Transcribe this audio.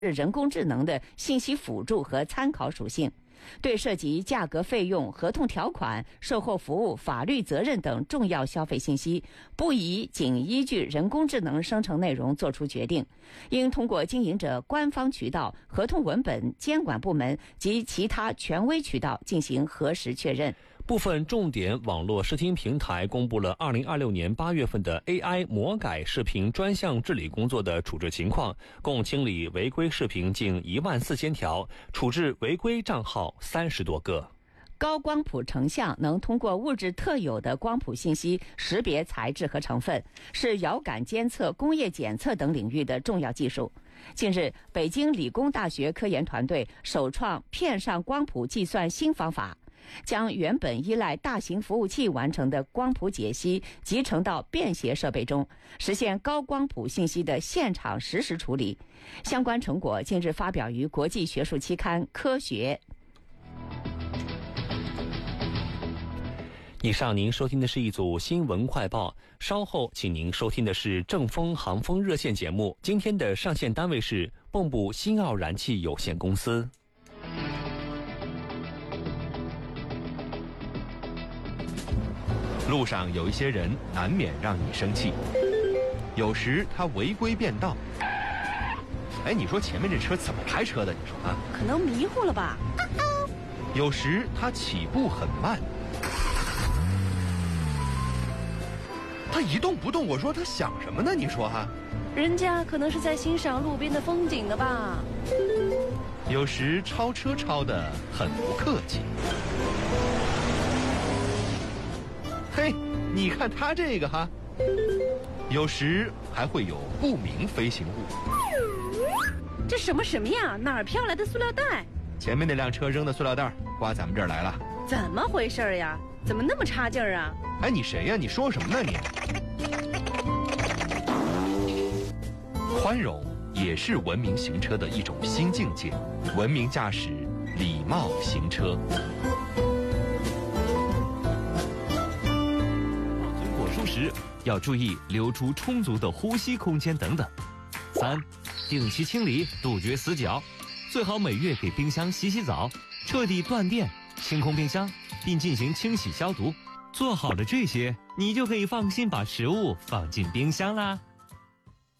人工智能的信息辅助和参考属性，对涉及价格、费用、合同条款、售后服务、法律责任等重要消费信息，不宜仅依据人工智能生成内容作出决定，应通过经营者官方渠道、合同文本、监管部门及其他权威渠道进行核实确认。 部分重点网络视听平台公布了2026年8月份的 AI 魔改视频专项治理工作的处置情况，共清理违规视频近14000条，处置违规账号30多个。 高光谱成像能通过物质特有的光谱信息识别材质和成分，是遥感监测、工业检测等领域的重要技术。近日，北京理工大学科研团队首创片上光谱计算新方法，将原本依赖大型服务器完成的光谱解析集成到便携设备中，实现高光谱信息的现场实时处理。相关成果近日发表于国际学术期刊《科学》。 以上您收听的是一组新闻快报，稍后请您收听的是正风航风热线节目。今天的上线单位是蚌埠新奥燃气有限公司。 路上有一些人难免让你生气，有时他违规变道。哎，你说前面这车怎么开车的？你说啊？ 可能迷糊了吧。 有时他起步很慢，他一动不动，我说他想什么呢？你说哈？ 人家可能是在欣赏路边的风景的吧。 有时超车超得很不客气。嘿，你看他这个哈，有时还会有不明飞行物。 这什么呀？哪儿飘来的塑料袋？ 前面那辆车扔的塑料袋刮咱们这儿来了。 怎么回事呀？怎么那么差劲儿啊？ 哎，你谁呀？你说什么呢你？宽容也是文明行车的一种新境界，文明驾驶，礼貌行车。 保存果蔬时要注意留出充足的呼吸空间等等。3. 定期清理，杜绝死角，最好每月给冰箱洗洗澡，彻底断电，清空冰箱，并进行清洗消毒。做好了这些，你就可以放心把食物放进冰箱啦。